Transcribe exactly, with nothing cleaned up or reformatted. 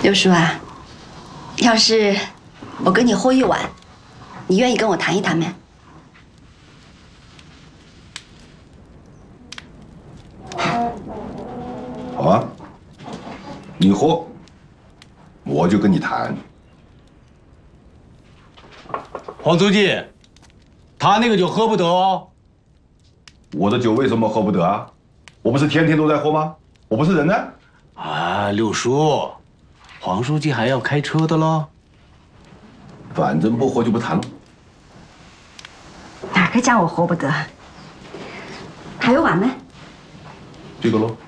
六叔啊，要是我跟你喝一碗，你愿意跟我谈一谈没？ 好啊，你喝，我就跟你谈。 黄书记，他那个酒喝不得哦。 我的酒为什么喝不得啊？我不是天天都在喝吗？我不是人呢。 啊，六叔，黄书记还要开车的喽。 反正不喝就不谈了。 哪个家我喝不得？还有碗没？ 这个喽。